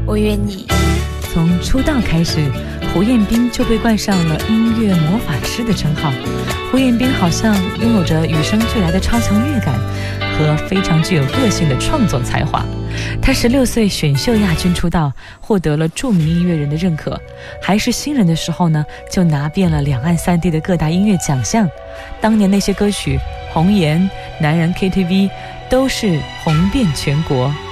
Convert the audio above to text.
我愿意。 从出道开始，胡彦斌就被冠上了音乐魔法师的称号。胡彦斌好像拥有着与生俱来的超强乐感和非常具有个性的创作才华。他16岁选秀亚军出道，获得了著名音乐人的认可。还是新人的时候呢，就拿遍了两岸三地的各大音乐奖项。当年那些歌曲《红颜》《男人 KTV》都是红遍全国。